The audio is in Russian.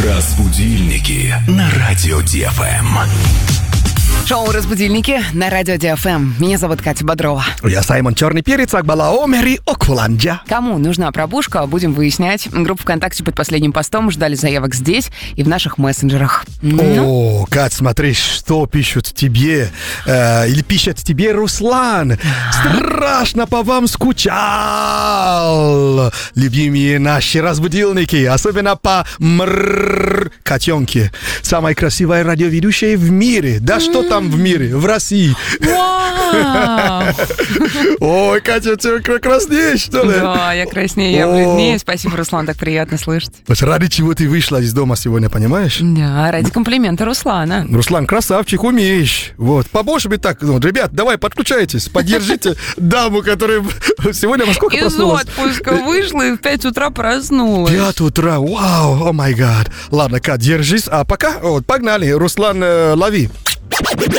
Разбудильники на радио ДФМ. Шоу «Разбудильники» на радио ДФМ. Меня зовут Катя Бодрова. Я Саймон Черный Перец, Акбалао, Мери Окуланджа. Кому нужна пробушка, будем выяснять. Группа ВКонтакте под последним постом ждали заявок здесь и в наших мессенджерах. О, Кать, смотри, что пишут тебе. Или пишет тебе Руслан. Страшно по вам скучал. Любимые наши разбудильники, особенно по котенке. Самая красивая радиоведущая в мире. Да что там в мире? В России. Вау! Ой, Катя, ты краснеешь, что ли? Да, я краснею, я бледнее. Спасибо, Руслан, так приятно слышать. Ради чего ты вышла из дома сегодня, понимаешь? Да, ради комплимента Руслана. Руслан, красавчик, умеешь. Вот. Побольше бы так. Ну, ребят, давай, подключайтесь. Поддержите даму, которая сегодня во сколько проснулась? Из отпуска вышла и в 5 утра проснулась. 5 утра, вау, о май гад. Ладно, Кат, держись. А пока, вот, погнали. Руслан, лови.